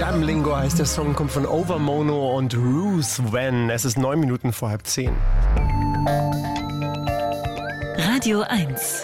Jamlingo heißt der Song, kommt von Overmono und Ruth Van. Es ist 9 Minuten vor 9:30. Radio 1.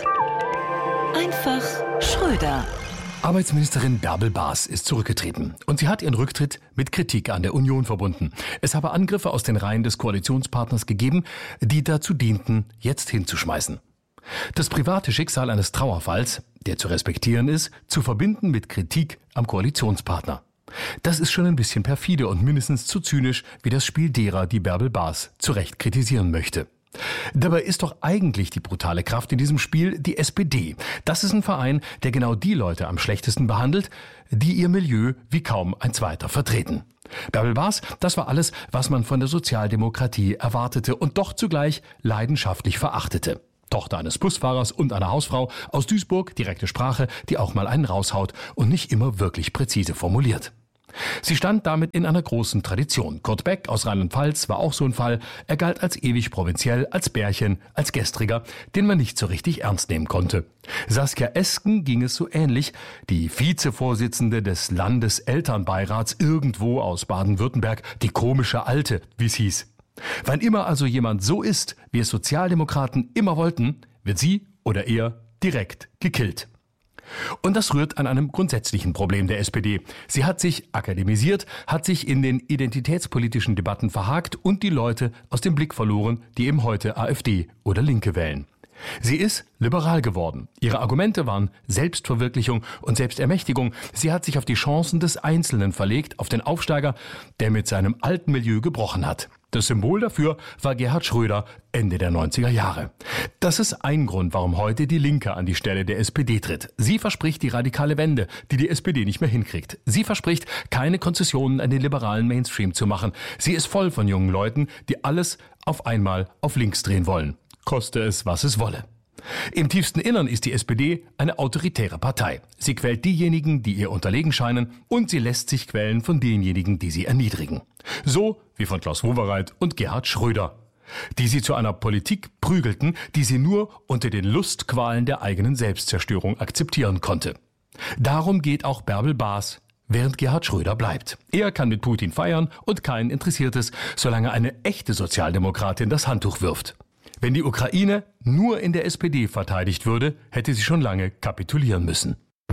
Einfach Schröder. Arbeitsministerin Bärbel Baas ist zurückgetreten und sie hat ihren Rücktritt mit Kritik an der Union verbunden. Es habe Angriffe aus den Reihen des Koalitionspartners gegeben, die dazu dienten, jetzt hinzuschmeißen. Das private Schicksal eines Trauerfalls, der zu respektieren ist, zu verbinden mit Kritik am Koalitionspartner. Das ist schon ein bisschen perfide und mindestens zu zynisch wie das Spiel derer, die Bärbel Baas zu Recht kritisieren möchte. Dabei ist doch eigentlich die brutale Kraft in diesem Spiel die SPD. Das ist ein Verein, der genau die Leute am schlechtesten behandelt, die ihr Milieu wie kaum ein zweiter vertreten. Bärbel Baas, das war alles, was man von der Sozialdemokratie erwartete und doch zugleich leidenschaftlich verachtete. Tochter eines Busfahrers und einer Hausfrau aus Duisburg, direkte Sprache, die auch mal einen raushaut und nicht immer wirklich präzise formuliert. Sie stand damit in einer großen Tradition. Kurt Beck aus Rheinland-Pfalz war auch so ein Fall. Er galt als ewig provinziell, als Bärchen, als Gestriger, den man nicht so richtig ernst nehmen konnte. Saskia Esken ging es so ähnlich. Die Vizevorsitzende des Landeselternbeirats irgendwo aus Baden-Württemberg, die komische Alte, wie es hieß. Wann immer also jemand so ist, wie es Sozialdemokraten immer wollten, wird sie oder er direkt gekillt. Und das rührt an einem grundsätzlichen Problem der SPD. Sie hat sich akademisiert, hat sich in den identitätspolitischen Debatten verhakt und die Leute aus dem Blick verloren, die eben heute AfD oder Linke wählen. Sie ist liberal geworden. Ihre Argumente waren Selbstverwirklichung und Selbstermächtigung. Sie hat sich auf die Chancen des Einzelnen verlegt, auf den Aufsteiger, der mit seinem alten Milieu gebrochen hat. Das Symbol dafür war Gerhard Schröder Ende der 90er Jahre. Das ist ein Grund, warum heute die Linke an die Stelle der SPD tritt. Sie verspricht die radikale Wende, die die SPD nicht mehr hinkriegt. Sie verspricht, keine Konzessionen an den liberalen Mainstream zu machen. Sie ist voll von jungen Leuten, die alles auf einmal auf links drehen wollen. Koste es, was es wolle. Im tiefsten Innern ist die SPD eine autoritäre Partei. Sie quält diejenigen, die ihr unterlegen scheinen, und sie lässt sich quälen von denjenigen, die sie erniedrigen. So wie von Klaus Wowereit und Gerhard Schröder, die sie zu einer Politik prügelten, die sie nur unter den Lustqualen der eigenen Selbstzerstörung akzeptieren konnte. Darum geht auch Bärbel Baas, während Gerhard Schröder bleibt. Er kann mit Putin feiern und keinen interessiert es, solange eine echte Sozialdemokratin das Handtuch wirft. Wenn die Ukraine nur in der SPD verteidigt würde, hätte sie schon lange kapitulieren müssen.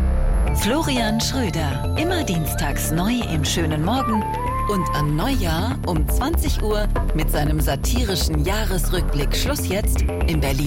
Florian Schröder. Immer dienstags neu im schönen Morgen und an Neujahr um 20 Uhr mit seinem satirischen Jahresrückblick Schluss jetzt in Berlin.